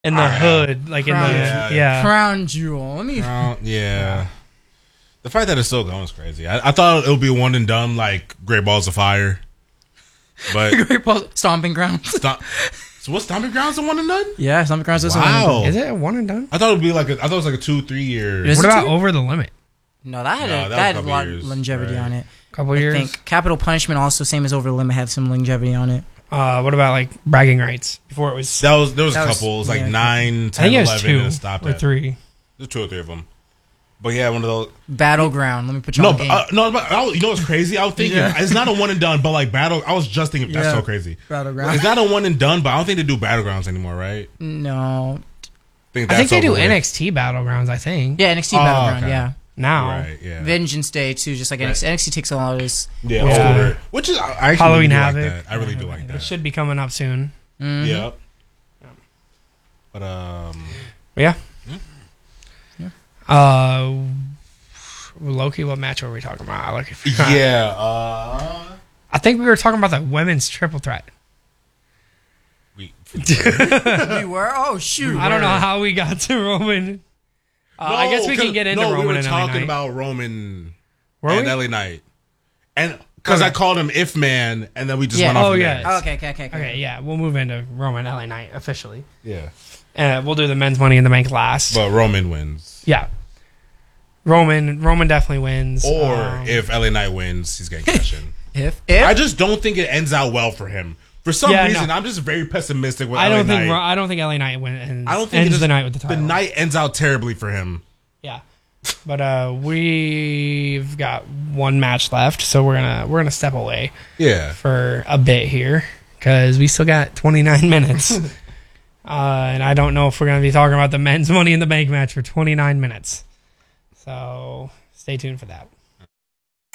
in the hood, like in the crown jewel. Let me. Yeah. The fact that it's still going is crazy. I thought it would be one and done, like Great Balls of Fire, but Great Balls, Stomping Grounds. So what's Stomping Grounds a one and done? Yeah, Stomping Grounds is a one Wow. and done. Is it a one and done? I thought it would be like I thought it was like a 2-3 year. What about Over the Limit? No, that was had a a couple lot years, of longevity right. on it. Couple years. I think Capital Punishment also same as Over the Limit have some longevity on it. What about like Bragging Rights? Before it was There was a couple. It was like 9, 10, I think it was 11, 2 and it stopped or at 3. There's 2 or 3 of them. But yeah, one of those. Battleground. Let me put you No, on the game. you know what's crazy? I was thinking it's not a one and done, but like I was just thinking that's so crazy. Battleground. It's not a one and done, but I don't think they do Battlegrounds anymore, right? No. I think they do NXT Battlegrounds. I think. Yeah, NXT Battleground. okay. Yeah. Now. Right. Yeah. Vengeance Day too, just like NXT. NXT takes a lot of this. Yeah. Older. Which is I actually Halloween really do Havoc. like that. I really do like It that. should be coming up soon. Mm-hmm. Yeah. But Yeah. Loki, what match were we talking about? I think we were talking about the women's triple threat. we were? Oh, shoot. I don't know how we got to Roman. I guess we can get into Roman. we were and talking LA about Roman Were and we? LA Knight, and because I called him If Man, and then we just went off. Oh, from yeah. there. Oh, okay. Okay, yeah, we'll move into Roman LA Knight officially. Yeah, We'll do the men's Money in the Bank last. but Roman wins. Yeah, Roman definitely wins. Or if LA Knight wins, he's getting cash in. If I just don't think it ends out well for him. For some Yeah, reason, no. I'm just very pessimistic with I LA don't Knight. think LA Knight wins. I don't think ends the night with the title. The night ends out terribly for him. Yeah, but we've got one match left, so we're gonna step away. Yeah. For a bit here because we still got 29 minutes, and I don't know if we're gonna be talking about the men's Money in the Bank match for 29 minutes. So stay tuned for that.